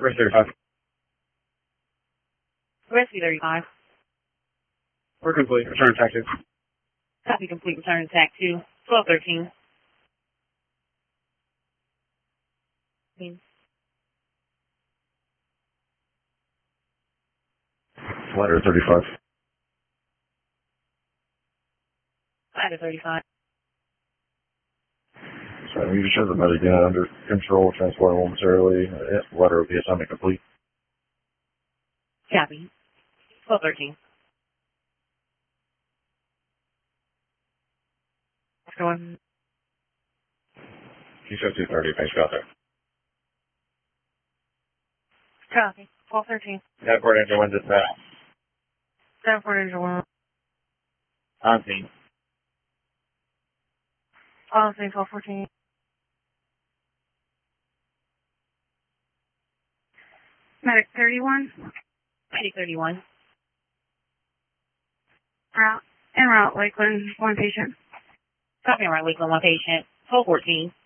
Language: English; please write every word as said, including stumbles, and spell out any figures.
Rescue thirty-five. Rescue thirty-five. We're complete. Return tac two. Copy complete. Return to tac two. twelve thirteen. Ladder thirty-five. Ladder thirty-five. So you just have the medic unit under control, transporting momentarily. Uh, Ladder will be assignment complete. Copy. twelve thirteen. Going. You said two thirty. Thanks, got there. Copy. twelve thirteen. Airport engine one dispatch. Stanford engine one. On scene. On scene twelve fourteen. Medic thirty-one. Medic thirty-one. Route. En route, Lakeland, one patient. Copy on right, Lakeland, one patient. twelve fourteen.